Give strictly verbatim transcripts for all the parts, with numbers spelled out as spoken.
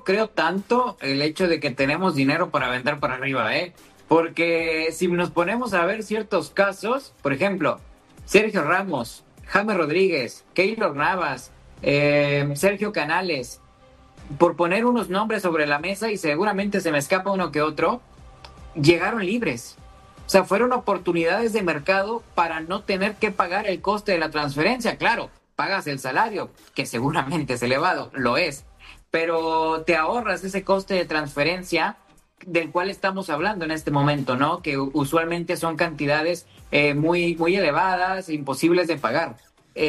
creo tanto el hecho de que tenemos dinero para vender para arriba, ¿eh? Porque si nos ponemos a ver ciertos casos, por ejemplo, Sergio Ramos, James Rodríguez, Keylor Navas, eh, Sergio Canales, por poner unos nombres sobre la mesa, y seguramente se me escapa uno que otro, llegaron libres. O sea, fueron oportunidades de mercado para no tener que pagar el coste de la transferencia. Claro, pagas el salario, que seguramente es elevado, lo es, pero te ahorras ese coste de transferencia del cual estamos hablando en este momento, ¿no? Que usualmente son cantidades eh, muy, muy elevadas, imposibles de pagar.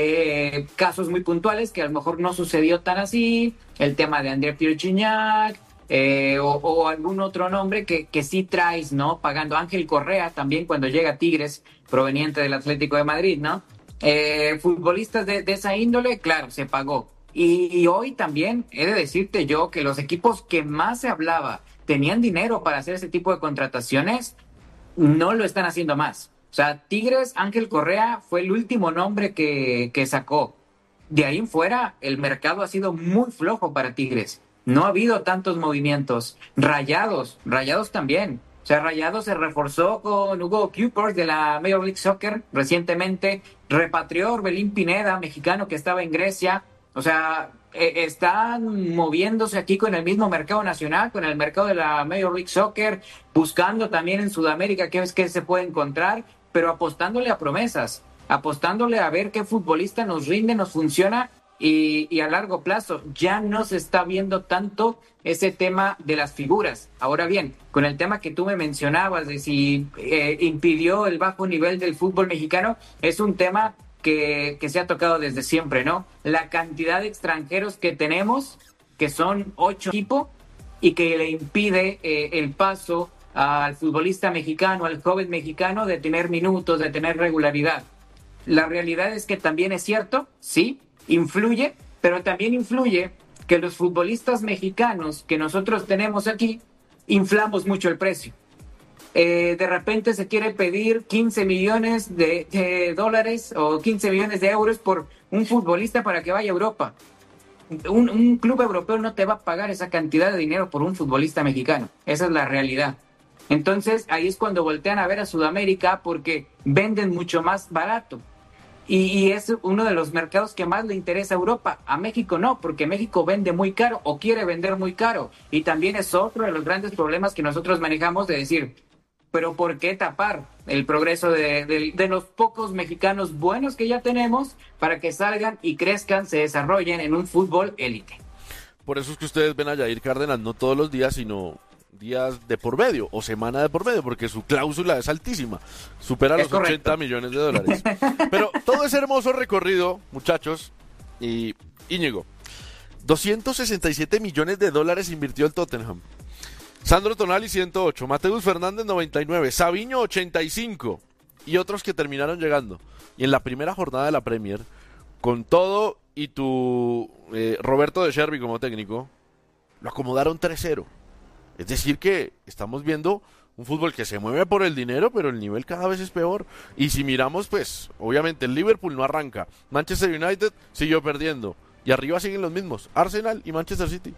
Eh, casos muy puntuales que a lo mejor no sucedió tan así, el tema de André Pierre Gignac, eh, o, o algún otro nombre que, que sí traes, ¿no? Pagando. Ángel Correa también cuando llega a Tigres, proveniente del Atlético de Madrid, ¿no? Eh, futbolistas de, de esa índole, claro, se pagó. Y, y hoy también he de decirte yo que los equipos que más se hablaba tenían dinero para hacer ese tipo de contrataciones, no lo están haciendo más. O sea, Tigres, Ángel Correa fue el último nombre que, que sacó. De ahí en fuera, el mercado ha sido muy flojo para Tigres. No ha habido tantos movimientos. Rayados, Rayados también. O sea, Rayados se reforzó con Hugo Cupers de la Major League Soccer recientemente. Repatrió Orbelín Pineda, mexicano que estaba en Grecia. O sea, eh, están moviéndose aquí con el mismo mercado nacional, con el mercado de la Major League Soccer, buscando también en Sudamérica qué es que se puede encontrar, pero apostándole a promesas, apostándole a ver qué futbolista nos rinde, nos funciona y, y a largo plazo. Ya no se está viendo tanto ese tema de las figuras. Ahora bien, con el tema que tú me mencionabas de si eh, impidió el bajo nivel del fútbol mexicano, es un tema que, que se ha tocado desde siempre, ¿no? La cantidad de extranjeros que tenemos, que son ocho equipos, y que le impide eh, el paso al futbolista mexicano, al joven mexicano, de tener minutos, de tener regularidad. La realidad es que también es cierto, sí, influye, pero también influye que los futbolistas mexicanos que nosotros tenemos aquí, inflamos mucho el precio. Eh, de repente se quiere pedir quince millones de, de dólares o quince millones de euros por un futbolista para que vaya a Europa. Un, un club europeo no te va a pagar esa cantidad de dinero por un futbolista mexicano. Esa es la realidad. Entonces ahí es cuando voltean a ver a Sudamérica, porque venden mucho más barato. Y, y es uno de los mercados que más le interesa a Europa. A México no, porque México vende muy caro o quiere vender muy caro. Y también es otro de los grandes problemas que nosotros manejamos, de decir, pero ¿por qué tapar el progreso de, de, de los pocos mexicanos buenos que ya tenemos para que salgan y crezcan, se desarrollen en un fútbol élite? Por eso es que ustedes ven a Yair Cárdenas no todos los días, sino días de por medio o semana de por medio, porque su cláusula es altísima, supera es los correcto. ochenta millones de dólares. Pero todo ese hermoso recorrido, muchachos, y Íñigo, doscientos sesenta y siete millones de dólares invirtió el Tottenham. Sandro Tonali ciento ocho, Mateus Fernández noventa y nueve, Savinho ochenta y cinco y otros que terminaron llegando. Y en la primera jornada de la Premier, con todo y tu eh, Roberto De Zerbi como técnico, lo acomodaron tres cero. Es decir que estamos viendo un fútbol que se mueve por el dinero, pero el nivel cada vez es peor. Y si miramos, pues, obviamente el Liverpool no arranca, Manchester United siguió perdiendo, y arriba siguen los mismos, Arsenal y Manchester City.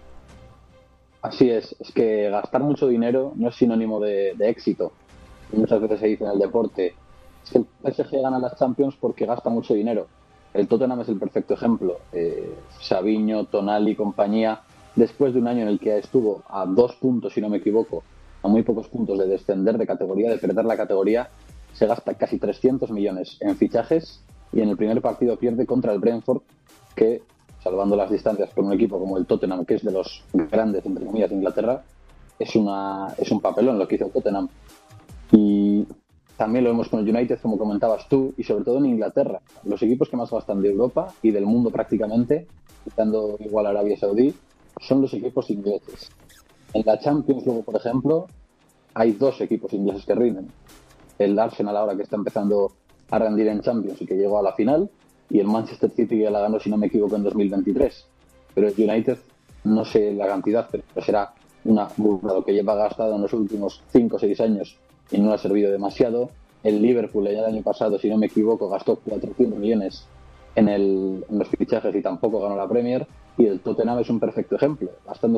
Así es, es que gastar mucho dinero no es sinónimo de, de éxito. Muchas veces se dice en el deporte, es que el P S G gana las Champions porque gasta mucho dinero. El Tottenham es el perfecto ejemplo. Eh, Savinho, Tonali y compañía, después de un año en el que estuvo a dos puntos, si no me equivoco, a muy pocos puntos de descender de categoría, de perder la categoría, se gasta casi trescientos millones en fichajes y en el primer partido pierde contra el Brentford, que, salvando las distancias con un equipo como el Tottenham, que es de los grandes, entre comillas, de Inglaterra, es, una, es un papelón lo que hizo el Tottenham. Y también lo vemos con el United, como comentabas tú, y sobre todo en Inglaterra. Los equipos que más gastan de Europa y del mundo prácticamente, quitando igual a Arabia Saudí, son los equipos ingleses. En la Champions, luego, por ejemplo, hay dos equipos ingleses que rinden. El Arsenal, ahora que está empezando a rendir en Champions y que llegó a la final, y el Manchester City, que ya la ganó, si no me equivoco, en dos mil veintitrés. Pero el United, no sé la cantidad, pero será una burrada que lleva gastado en los últimos cinco o seis años y no ha servido demasiado. El Liverpool, ya el año pasado, si no me equivoco, gastó cuatrocientos millones en, el, en los fichajes y tampoco ganó la Premier. Y el Tottenham es un perfecto ejemplo, gastando